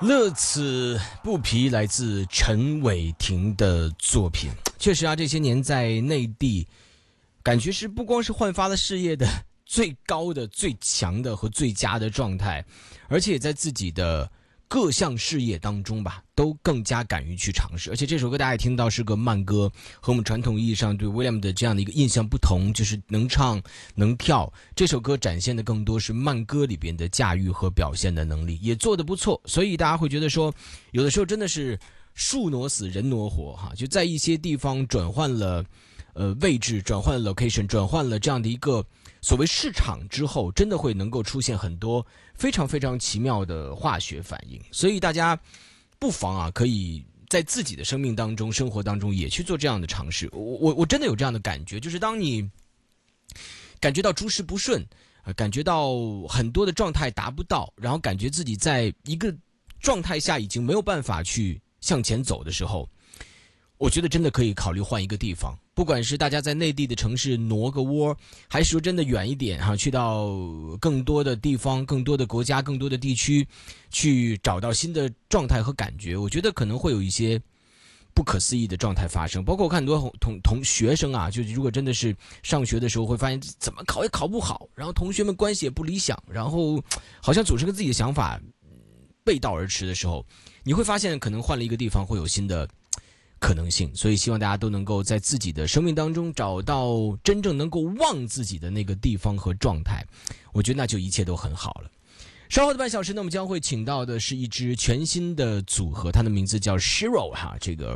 乐此不疲来自陈伟霆的作品。确实啊，这些年在内地感觉是不光是焕发了事业的最高的最强的和最佳的状态，而且也在自己的各项事业当中吧，都更加敢于去尝试。而且这首歌大家也听到是个慢歌，和我们传统意义上对 William 的这样的一个印象不同，就是能唱能跳。这首歌展现的更多是慢歌里边的驾驭和表现的能力，也做得不错。所以大家会觉得说，有的时候真的是树挪死人挪活哈，就在一些地方转换了位置，转换了 location， 转换了这样的一个所谓市场之后，真的会能够出现很多非常非常奇妙的化学反应。所以大家不妨啊，可以在自己的生命当中、生活当中也去做这样的尝试。我真的有这样的感觉，就是当你感觉到诸事不顺，感觉到很多的状态达不到，然后感觉自己在一个状态下已经没有办法去向前走的时候，我觉得真的可以考虑换一个地方。不管是大家在内地的城市挪个窝，还是说真的远一点哈，去到更多的地方、更多的国家、更多的地区，去找到新的状态和感觉，我觉得可能会有一些不可思议的状态发生。包括我看很多同学生啊，就如果真的是上学的时候会发现怎么考也考不好，然后同学们关系也不理想，然后好像总是跟自己的想法背道而驰的时候，你会发现可能换了一个地方会有新的可能性。所以希望大家都能够在自己的生命当中找到真正能够旺自己的那个地方和状态，我觉得那就一切都很好了。稍后的半小时呢，我们将会请到的是一支全新的组合，它的名字叫 Shiro 哈，这个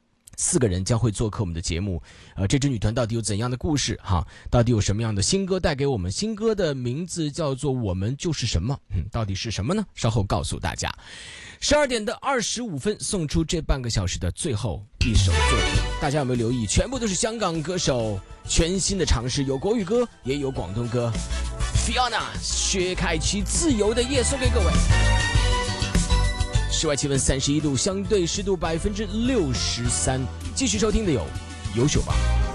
4个人将会做客我们的节目。这支女团到底有怎样的故事哈？到底有什么样的新歌带给我们？新歌的名字叫做我们就是什么？到底是什么呢？稍后告诉大家。12点的25分送出这半个小时的最后一首作品，大家有没有留意？全部都是香港歌手全新的尝试，有国语歌也有广东歌。Fiona 薛凯琪自由的夜送给各位。室外气温31度，相对湿度63%。继续收听的有优秀吧。